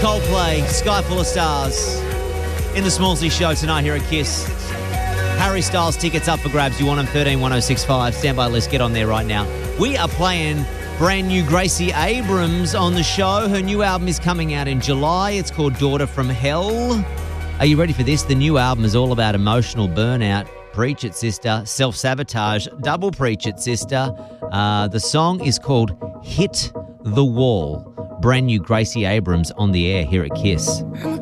Coldplay, Sky Full of Stars. In the Smallsy Show tonight here at KISS. Harry Styles tickets up for grabs. You want them, 131065. Stand by, let's get on there right now. We are playing brand new Gracie Abrams on the show. Her new album is coming out in July. It's called Daughter from Hell. Are you ready for this? The new album is all about emotional burnout. Preach it, sister. Self-sabotage. Double preach it, sister. The song is called Hit the Wall. Brand new Gracie Abrams on the air here at KISS. I'm a